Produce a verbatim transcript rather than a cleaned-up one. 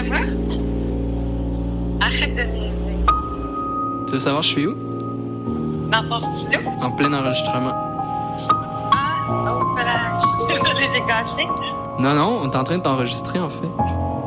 Ça va? Arrête de me dire. Tu veux savoir je suis où? Dans ton studio? En plein enregistrement. Ah, oh, voilà. Je suis désolée, j'ai gâché. Non, non, on est en train de t'enregistrer, en fait.